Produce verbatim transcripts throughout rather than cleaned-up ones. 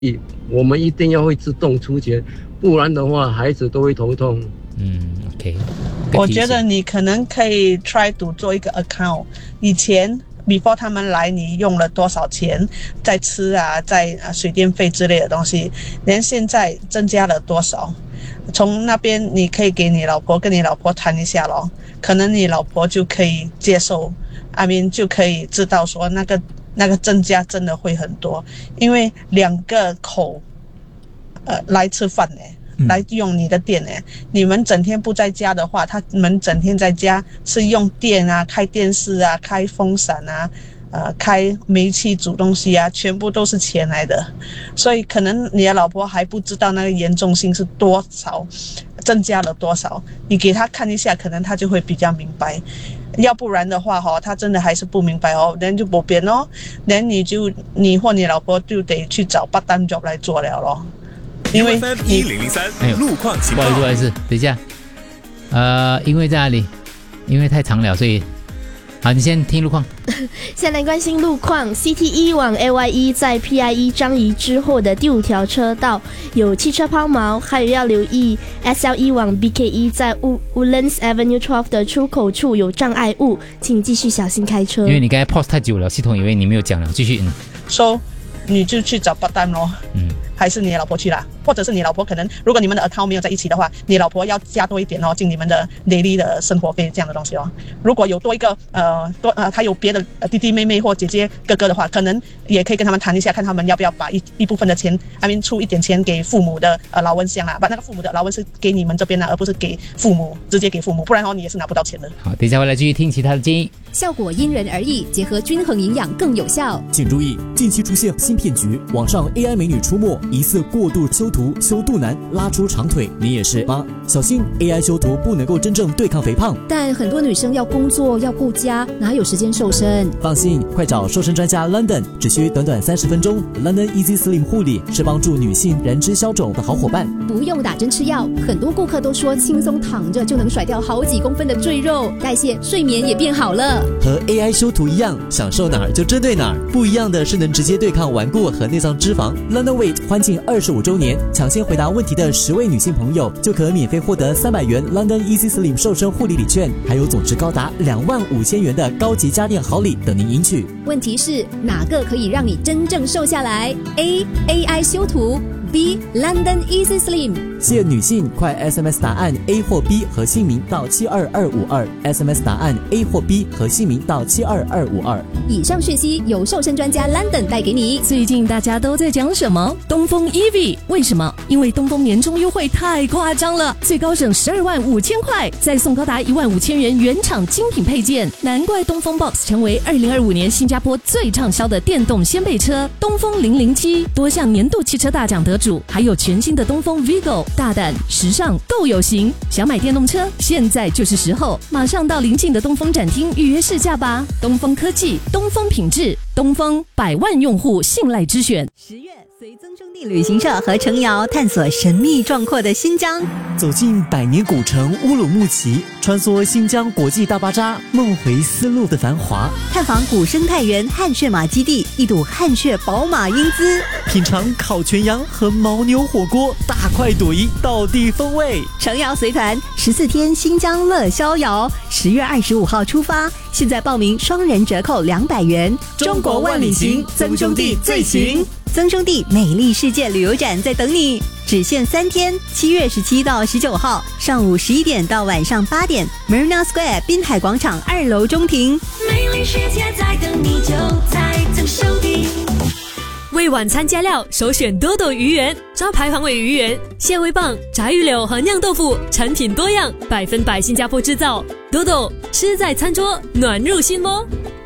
我们一定要会自动出钱，不然的话孩子都会头痛。 嗯 OK， 我觉得你可能可以 try to 做一个 account， 以前 before 他们来你用了多少钱在吃啊，在水电费之类的东西，连现在增加了多少，从那边你可以给你老婆跟你老婆谈一下咯，可能你老婆就可以接受， I mean 就可以知道说那个那个增加真的会很多，因为两个口呃来吃饭呢，来用你的电呢，你们整天不在家的话，他们整天在家是用电啊，开电视啊，开风扇啊，呃，开煤气煮东西啊，全部都是钱来的，所以可能你的老婆还不知道那个严重性是多少，增加了多少，你给他看一下，可能他就会比较明白。要不然的话哈，他真的还是不明白哦，人就不变哦，人你就你或你老婆就得去找 part time job 来做了咯。因为一零零三路况情报， 不好意思，不好意思，等一下，呃，因为在哪里？因为太长了，所以好，你先听路况。 先来关心路况 ，C T E 往 A Y E 在 P I E 张仪之后的第五条车道有汽车抛锚，还有要留意 S L E 往 B K E 在 Woodlands Avenue 十二的出口处有障碍物，请继续小心开车。 因为你刚才 pause 太久了，系统以为你没有讲了，继续。嗯 So 你就去找 part time 咯。嗯。还是你的老婆去啦，或者是你老婆可能，如果你们的 account 没有在一起的话，你老婆要加多一点哦，进你们的 daily 的生活费这样的东西哦。如果有多一个呃多呃，他有别的弟弟妹妹或姐姐哥哥的话，可能也可以跟他们谈一下，看他们要不要把一一部分的钱 ，I mean 出一点钱给父母的呃劳温箱啦，把那个父母的劳温是给你们这边啦，而不是给父母直接给父母，不然哦你也是拿不到钱的。 好，等一下回来继续听其他的建议。 效果因人而异，结合均衡营养更有效。 请注意，近期出现新骗局，网上 A I 美女出没，疑似过度修图、修肚腩、拉出长腿，你也是吗？小心 A I 修图不能够真正对抗肥胖。 但很多女生要工作要顾家，哪有时间瘦身？ 放心，快找瘦身专家 London， 只需短短三十分钟。London Easy Slim 护理是帮助女性燃脂消肿的好伙伴， 不用打针吃药。很多顾客都说轻松躺着就能甩掉好几公分的赘肉，代谢、睡眠也变好了。 和 A I 修图一样，想瘦哪儿就针对哪儿。不一样的是能直接对抗顽固和内脏脂肪。London Weight 欢庆二十五周年，抢先回答问题的十位女性朋友就可免费获得三百元 London Easy Slim 瘦身护理礼券，还有总值高达两万五千元的高级家电好礼等您赢取。 问题是哪个可以让你真正瘦下来 ？A. A I 修图 B. London Easy Slim。 谢女性，快 S M S 答案 A 或 B 和姓名到七二二五二 ，S M S 答案 A 或 B 和姓名到七二二五二。 以上讯息由瘦身专家 London 带给你。 最近大家都在讲什么？东风 E V， 为什么？因为东风年终优惠太夸张了，最高省十二万五千块，再送高达一万五千元原厂精品配件，难怪东风 Box 成为二零二五年新加坡最畅销的电动掀背车。东风零零七多项年度汽车大奖得主，还有全新的东风 Vigo。大胆、时尚、够有型，想买电动车，现在就是时候，马上到邻近的东风展厅预约试驾吧。东风科技，东风品质，东风百万用户信赖之选。 十月，随曾兄弟旅行社和程瑶探索神秘壮阔的新疆， 走进百年古城乌鲁木齐，穿梭新疆国际大巴扎，梦回丝路的繁华， 探访古生态园汗血马基地，一睹汗血宝马英姿， 品尝烤全羊和牦牛火锅，大快朵颐，道地风味。 程瑶随团十四天新疆乐逍遥，十月二十五号出发，现在报名双人折扣两百元。 中国万里行，曾兄弟最行。 曾兄弟美丽世界旅游展在等你，只限三天，七月十七到十九号，上午十一点到晚上八点 ，Marina Square 滨海广场二楼中庭。 美丽世界在等你，就在曾兄弟。 为晚餐加料，首选多多鱼圆，招牌黄尾鱼圆、蟹味棒、炸鱼柳和酿豆腐，产品多样，百分百新加坡制造。多多吃在餐桌，暖入心窝。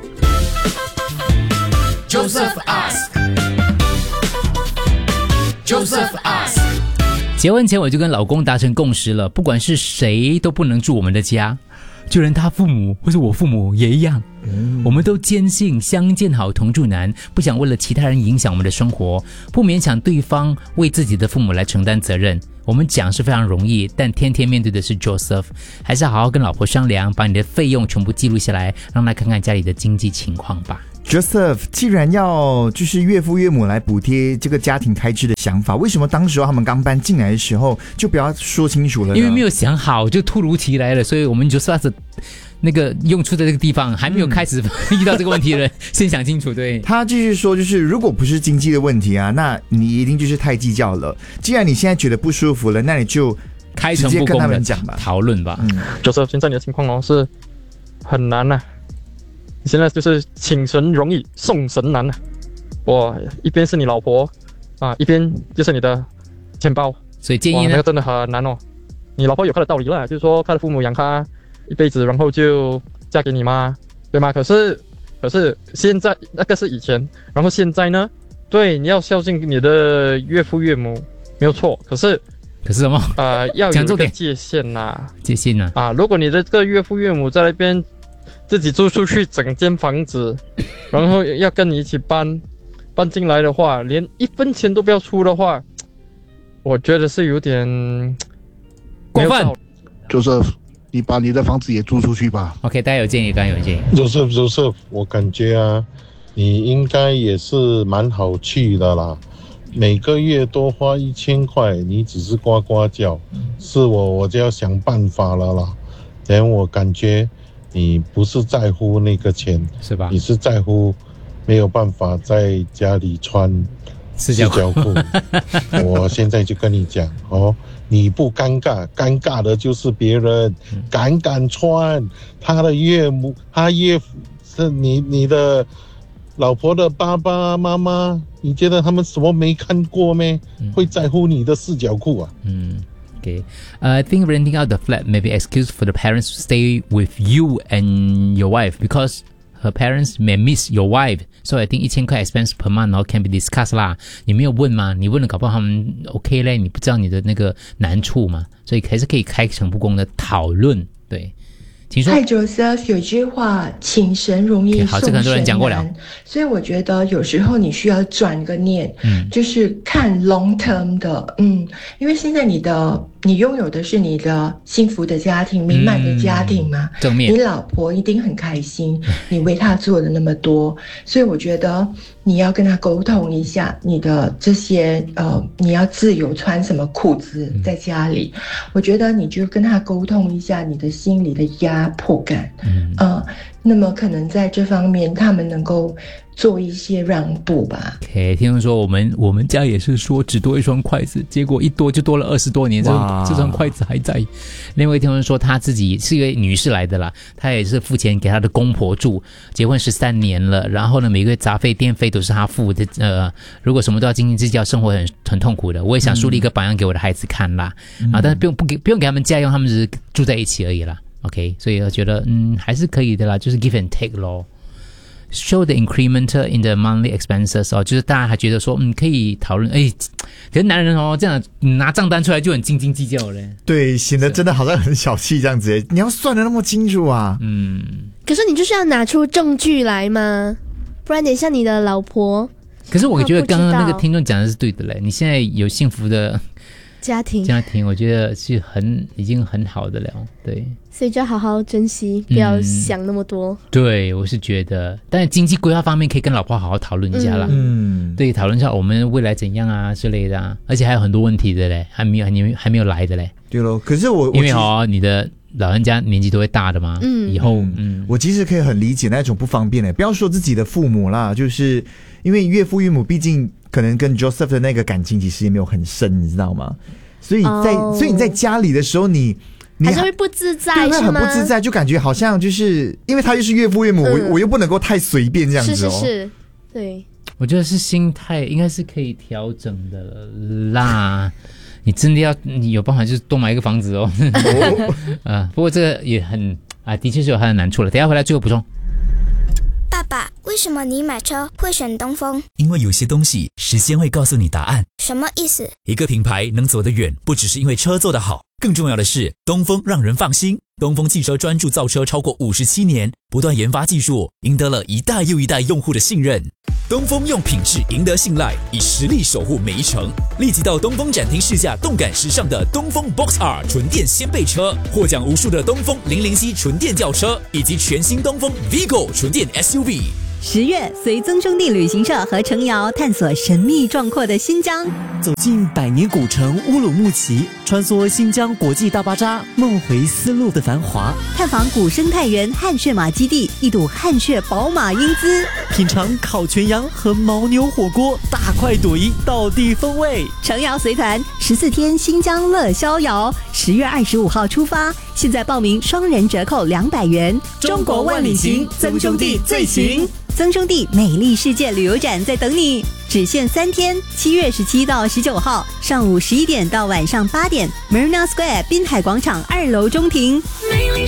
Joseph ask。Joseph ask。 结婚前我就跟老公达成共识了，不管是谁都不能住我们的家，就连他父母或是我父母也一样。嗯、我们都坚信相见好同住难，不想为了其他人影响我们的生活，不勉强对方为自己的父母来承担责任。我们讲是非常容易，但天天面对的是 Joseph， 还是好好跟老婆商量，把你的费用全部记录下来，让他看看家里的经济情况吧。 Joseph， 既然要就是岳父岳母来补贴这个家庭开支的想法，为什么当时他们刚搬进来的时候就不要说清楚了呢？ 因为没有想好，就突如其来了，所以我们就算是那个用处的这个地方还没有开始遇到这个问题的人，先想清楚。对， 他继续说，就是如果不是经济的问题啊，那你一定就是太计较了。既然你现在觉得不舒服了，那你就开诚布公的讨论吧。 嗯，就是现在你的情况哦是很难啊。现在就是请神容易送神难啊！哇，一边是你老婆啊，一边就是你的钱包， 所以建议呢， 那个真的很难哦。你老婆有她的道理啦，就是说她的父母养她一辈子，然后就嫁给你嘛，对吗？可是，可是现在那个是以前，然后现在呢？对，你要孝敬你的岳父岳母，没有错。可是， 可是什么？ 呃，要有一个界限呐， 界限呐。 啊，如果你的这个岳父岳母在那边自己租出去整间房子，然后要跟你一起搬搬进来的话，连一分钱都不要出的话，我觉得是有点过分。 就是你把你的房子也租出去吧。 OK， 大家有建议，大家有建议。 Joseph Joseph， 我感觉啊，你应该也是蛮好气的啦。每个月多花一千块，你只是呱呱叫，是我我就要想办法了啦。但我感觉你不是在乎那个钱， 是吧？ 你是在乎没有办法在家里穿四角裤。我现在就跟你讲哦，你不尴尬，尴尬的就是别人敢敢穿。他的岳母，他岳父是你你的老婆的爸爸妈妈，你觉得他们什么没看过咩？会在乎你的四角裤啊？ 嗯。Okay. Uh, I think renting out the flat may be excuse for the parents to stay with you and your wife because her parents may miss your wife. So I think 一千块 expense per month now can be discussed 啦。你没有问吗？你问了搞不好他们 OK 嘞，你不知道你的那个难处嘛，所以还是可以开诚布公的讨论。对，请说。 嗨 Joseph， 有句话，请神容易送神难。 好，这个很多人讲过了。 所以我觉得有时候你需要转个念，嗯，就是看 long term 的，嗯，因为现在你的。你拥有的是你的幸福的家庭，美满的家庭嘛？ 正面， 你老婆一定很开心，你为她做了那么多，所以我觉得你要跟她沟通一下，你的这些呃，你要自由穿什么裤子在家里，嗯、我觉得你就跟她沟通一下你的心里的压迫感，嗯，呃，那么可能在这方面他们能够做一些让步吧。 OK， 听说我们我们家也是说只多一双筷子，结果一多就多了二十多年，这这双筷子还在。另外听说说她自己是一位女士来的啦，她也是付钱给她的公婆住，结婚十三年了，然后呢每个月杂费电费都是她付的，呃，如果什么都要斤斤计较，生活很很痛苦的。我也想树立一个榜样给我的孩子看啦，嗯、啊，但是不用不给不用给他们家用，他们只是住在一起而已啦。OK， 所以我觉得嗯还是可以的啦，就是 give and take 咯。Show the increment in the monthly expenses 哦，就是大家还觉得说，嗯，可以讨论，哎，可是男人哦，这样拿账单出来就很斤斤计较嘞， 对，显得真的好像很小气这样子，你要算得那么清楚啊， 嗯， 可是你就是要拿出证据来嘛，不然等一下你的老婆， 可是我觉得刚刚那个听众讲的是对的嘞，你现在有幸福的家庭， 家庭，我觉得是很已经很好的了，对。 所以就要好好珍惜，不要想那么多。 嗯、对，我是觉得，但是经济规划方面可以跟老婆好好讨论一下啦。嗯，对，讨论一下我们未来怎样啊之类的啊，而且还有很多问题的嘞，还没有还没有还没有来的嘞。 对咯，可是我因为哦，你的老人家年纪都会大的嘛，嗯，以后嗯， 我其实可以很理解那种不方便嘞，不要说自己的父母啦，就是因为岳父岳母毕竟可能跟 Joseph 的那个感情其实也没有很深，你知道吗？所以在、oh. 所以你在家里的时候你。 你还是会不自在， 对，会很不自在，就感觉好像就是因为他又是岳父岳母，嗯、我我又不能够太随便这样子哦。 是是是，对。 我觉得是心态应该是可以调整的啦。你真的要你有办法，就是多买一个房子哦。啊，不过这个也很啊，的确是有它的难处了。等一下回来最后补充。 爸爸，为什么你买车会选东风？ 因为有些东西时间会告诉你答案。 什么意思？ 一个品牌能走得远，不只是因为车做得好，更重要的是东风让人放心。东风汽车专注造车超过五十七年，不断研发技术，赢得了一代又一代用户的信任。东风用品质赢得信赖，以实力守护每一程。立即到东风展厅试驾动感时尚的东风 Box R 纯电掀背车，获奖无数的东风零零七纯电轿车，以及全新东风 Vigo 纯电 S U V。 十月，随曾兄弟旅行社和程瑶探索神秘壮阔的新疆， 走进百年古城乌鲁木齐，穿梭新疆国际大巴扎，梦回丝路的繁华， 探访古生态园汗血马基地，一睹汗血宝马英姿， 品尝烤全羊和牦牛火锅，大快朵颐，道地风味。 程瑶随团十四天新疆乐逍遥，十月二十五号出发，现在报名双人折扣两百元。 中国万里行，曾兄弟最行。 曾兄弟美丽世界旅游展在等你，只限三天，七月十七到十九号，上午十一点到晚上八点 ，Marina Square 滨海广场二楼中庭。